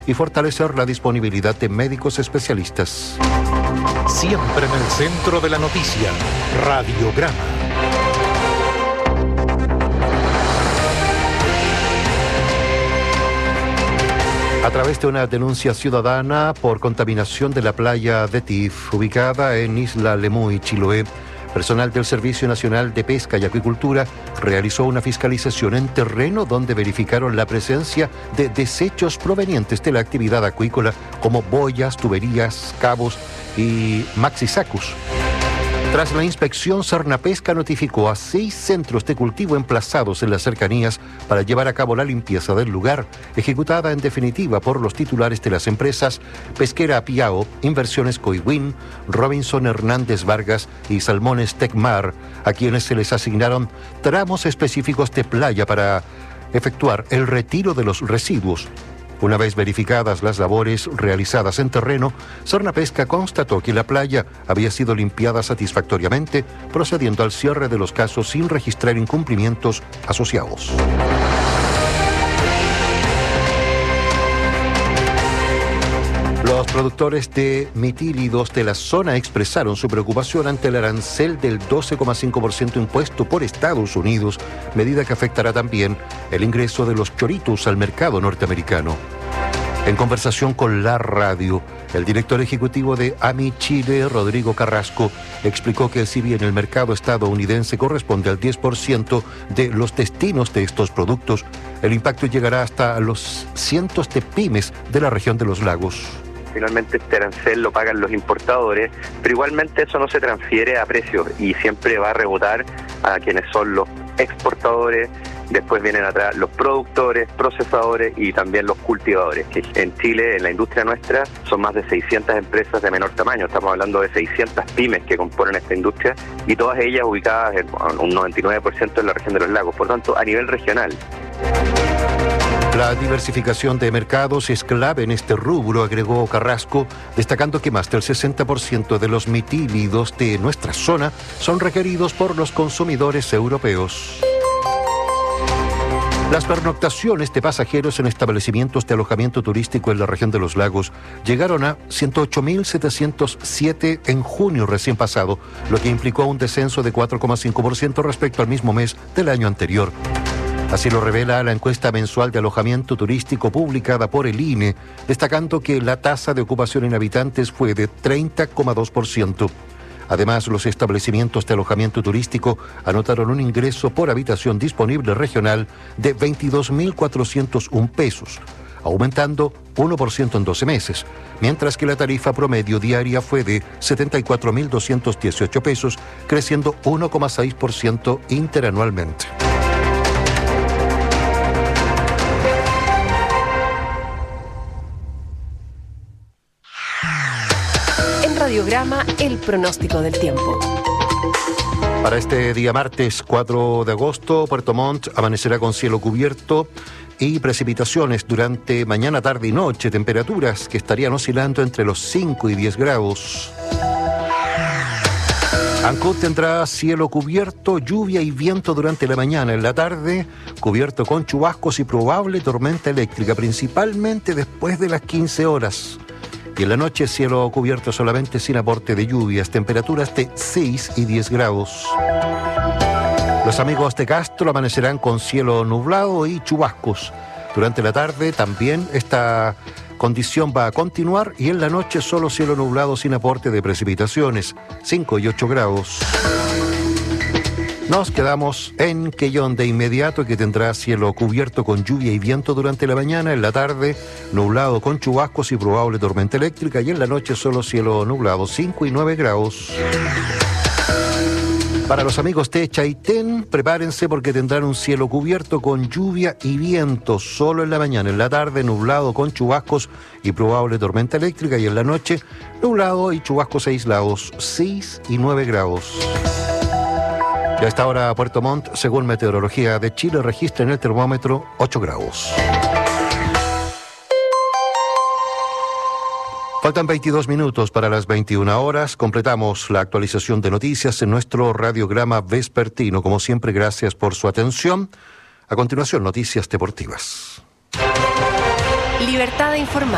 y fortalecer la disponibilidad de médicos especialistas. Siempre en el centro de la noticia, Radiograma. A través de una denuncia ciudadana por contaminación de la playa de Tif, ubicada en Isla Lemuy, Chiloé, personal del Servicio Nacional de Pesca y Acuicultura realizó una fiscalización en terreno donde verificaron la presencia de desechos provenientes de la actividad acuícola como boyas, tuberías, cabos y maxisacus. Tras la inspección, Sernapesca notificó a 6 centros de cultivo emplazados en las cercanías para llevar a cabo la limpieza del lugar, ejecutada en definitiva por los titulares de las empresas Pesquera Piao, Inversiones Coihuín, Robinson Hernández Vargas y Salmones Tecmar, a quienes se les asignaron tramos específicos de playa para efectuar el retiro de los residuos. Una vez verificadas las labores realizadas en terreno, Sernapesca constató que la playa había sido limpiada satisfactoriamente, procediendo al cierre de los casos sin registrar incumplimientos asociados. Los productores de metílidos de la zona expresaron su preocupación ante el arancel del 12,5% impuesto por Estados Unidos, medida que afectará también el ingreso de los choritos al mercado norteamericano. En conversación con la radio, el director ejecutivo de AMI Chile, Rodrigo Carrasco, explicó que si bien el mercado estadounidense corresponde al 10% de los destinos de estos productos, el impacto llegará hasta los cientos de pymes de la región de los lagos. Finalmente este arancel lo pagan los importadores, pero igualmente eso no se transfiere a precios y siempre va a rebotar a quienes son los exportadores. Después vienen atrás los productores, procesadores y también los cultivadores, que en Chile, en la industria nuestra, son más de 600 empresas de menor tamaño. Estamos hablando de 600 pymes que componen esta industria y todas ellas ubicadas en un 99% en la región de los lagos, por tanto, a nivel regional. La diversificación de mercados es clave en este rubro, agregó Carrasco, destacando que más del 60% de los metílidos de nuestra zona son requeridos por los consumidores europeos. Las pernoctaciones de pasajeros en establecimientos de alojamiento turístico en la región de los lagos llegaron a 108.707 en junio recién pasado, lo que implicó un descenso de 4,5% respecto al mismo mes del año anterior. Así lo revela la encuesta mensual de alojamiento turístico publicada por el INE, destacando que la tasa de ocupación en habitantes fue de 30,2%. Además, los establecimientos de alojamiento turístico anotaron un ingreso por habitación disponible regional de 22.401 pesos, aumentando 1% en 12 meses, mientras que la tarifa promedio diaria fue de 74.218 pesos, creciendo 1,6% interanualmente. Radiograma, el pronóstico del tiempo. Para este día martes 4 de agosto, Puerto Montt amanecerá con cielo cubierto y precipitaciones durante mañana, tarde y noche, temperaturas que estarían oscilando entre los 5 y 10 grados. Ancud tendrá cielo cubierto, lluvia y viento durante la mañana. En la tarde, cubierto con chubascos y probable tormenta eléctrica, principalmente después de las 15 horas. Y en la noche, cielo cubierto solamente sin aporte de lluvias, temperaturas de 6 y 10 grados. Los amigos de Castro amanecerán con cielo nublado y chubascos. Durante la tarde también esta condición va a continuar y en la noche solo cielo nublado sin aporte de precipitaciones, 5 y 8 grados. Nos quedamos en Quellón de inmediato, que tendrá cielo cubierto con lluvia y viento durante la mañana. En la tarde, nublado con chubascos y probable tormenta eléctrica. Y en la noche solo cielo nublado, 5 y 9 grados. Para los amigos de Chaitén, prepárense porque tendrán un cielo cubierto con lluvia y viento solo en la mañana. En la tarde, nublado con chubascos y probable tormenta eléctrica. Y en la noche, nublado y chubascos aislados, 6 y 9 grados. Y a esta hora, Puerto Montt, según Meteorología de Chile, registra en el termómetro 8 grados. Faltan 22 minutos para las 21 horas. Completamos la actualización de noticias en nuestro radiograma vespertino. Como siempre, gracias por su atención. A continuación, noticias deportivas. Libertad de informar.